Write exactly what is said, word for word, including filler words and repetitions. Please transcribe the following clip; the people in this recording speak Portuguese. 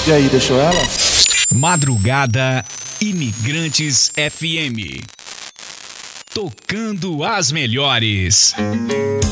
E aí, deixou ela? Madrugada Imigrantes F M. Tocando as melhores.